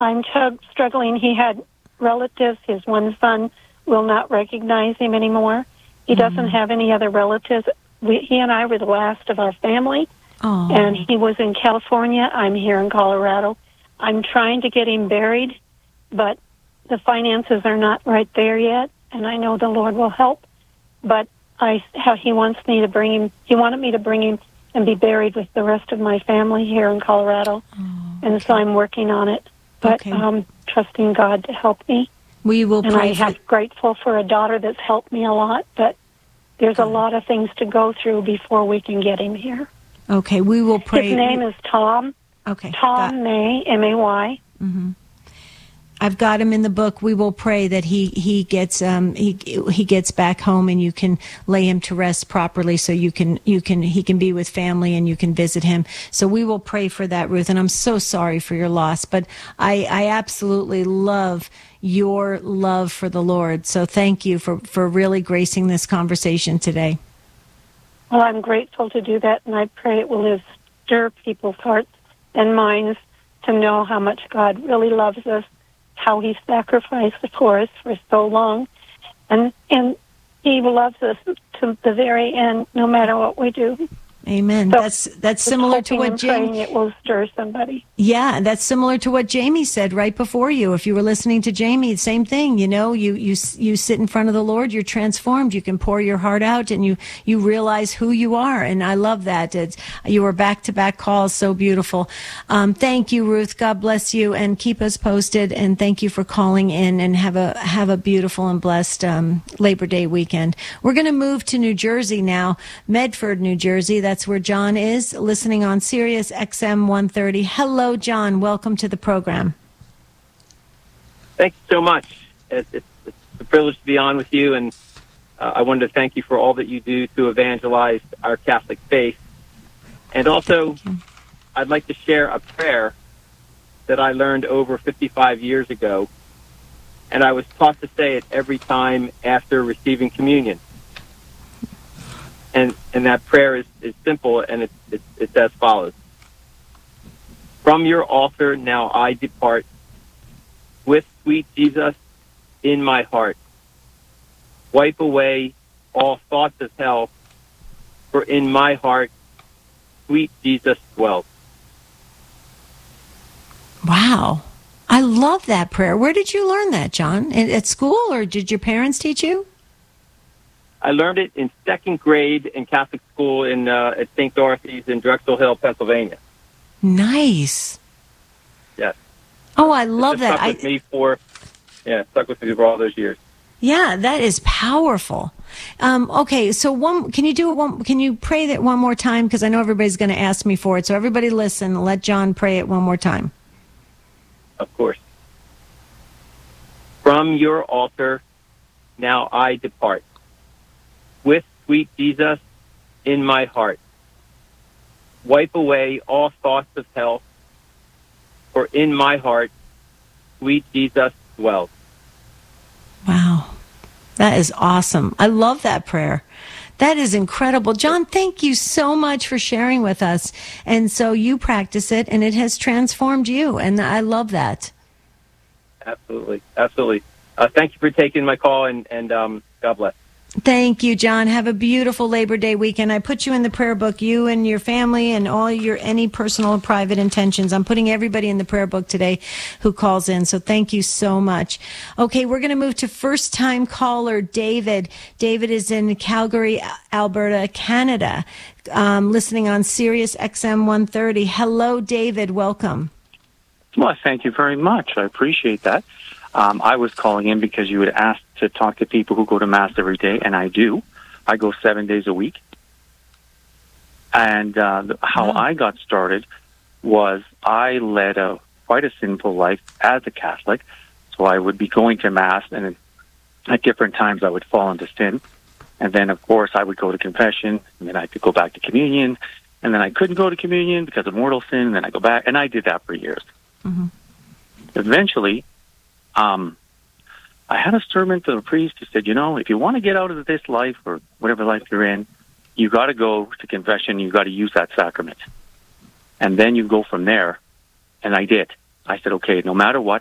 I'm struggling. He had relatives. His one son will not recognize him anymore. He doesn't have any other relatives. He and I were the last of our family, and he was in California. I'm here in Colorado. I'm trying to get him buried, but the finances are not right there yet, and I know the Lord will help. But he wants me to bring him. He wanted me to bring him and be buried with the rest of my family here in Colorado, and so I'm working on it. But trusting God to help me. We will pray. And I'm grateful for a daughter that's helped me a lot, but there's a lot of things to go through before we can get him here. Okay, we will pray. His name is Tom. Okay. Tom May, M-A-Y. Mm-hmm. I've got him in the book. We will pray that he gets back home and you can lay him to rest properly, so he can be with family and you can visit him. So we will pray for that, Ruth. And I'm so sorry for your loss, but I absolutely love your love for the Lord. So thank you for really gracing this conversation today. Well, I'm grateful to do that, and I pray it will stir people's hearts and minds to know how much God really loves us, how he sacrificed for us for so long, and he loves us to the very end, no matter what we do. Amen. So that's similar to what Jamie. It will stir somebody. Yeah, that's similar to what Jamie said right before you. If you were listening to Jamie, same thing. You know, you sit in front of the Lord, you're transformed. You can pour your heart out, and you realize who you are. And I love that. You were back-to-back calls, so beautiful. Thank you, Ruth. God bless you, and keep us posted. And thank you for calling in. And have a beautiful and blessed Labor Day weekend. We're going to move to New Jersey now, Medford, New Jersey. That's where John is, listening on Sirius XM 130. Hello, John. Welcome to the program. Thank you so much. It's a privilege to be on with you, and I wanted to thank you for all that you do to evangelize our Catholic faith. And also, I'd like to share a prayer that I learned over 55 years ago, and I was taught to say it every time after receiving communion. And that prayer is simple, and it's as follows. From your altar now I depart, with sweet Jesus in my heart. Wipe away all thoughts of hell, for in my heart sweet Jesus dwells. Wow. I love that prayer. Where did you learn that, John? At school, or did your parents teach you? I learned it in second grade in Catholic school at St. Dorothy's in Drexel Hill, Pennsylvania. Nice. Yes. Oh, I love that. Stuck with me for all those years. Yeah, that is powerful. Okay, so can you pray that one more time? Because I know everybody's going to ask me for it. So everybody listen. Let John pray it one more time. Of course. From your altar now I depart, with sweet Jesus in my heart. Wipe away all thoughts of hell, for in my heart sweet Jesus dwells. Wow. That is awesome. I love that prayer. That is incredible. John, thank you so much for sharing with us. And so you practice it, and it has transformed you, and I love that. Absolutely. Absolutely. Thank you for taking my call, and God bless. Thank you, John. Have a beautiful Labor Day weekend. I put you in the prayer book, you and your family and all your any personal and private intentions. I'm putting everybody in the prayer book today who calls in. So thank you so much. Okay, we're going to move to first-time caller David. David is in Calgary, Alberta, Canada, listening on Sirius XM 130. Hello, David. Welcome. Well, thank you very much. I appreciate that. I was calling in because you had asked to talk to people who go to Mass every day, and I do. I go 7 days a week. And how I got started was I led quite a sinful life as a Catholic. So I would be going to Mass, and at different times I would fall into sin. And then, of course, I would go to confession, and then I could go back to communion. And then I couldn't go to communion because of mortal sin, and then I go back. And I did that for years. Mm-hmm. Eventually, I had a sermon from a priest who said, if you want to get out of this life or whatever life you're in, you got to go to confession. You got to use that sacrament. And then you go from there. And I did. I said, okay, no matter what,